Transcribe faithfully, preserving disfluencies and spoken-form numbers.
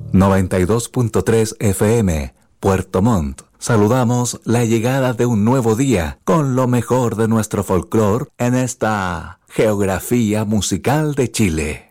noventa y dos punto tres F M, Puerto Montt. Saludamos la llegada de un nuevo día con lo mejor de nuestro folclore en esta geografía musical de Chile.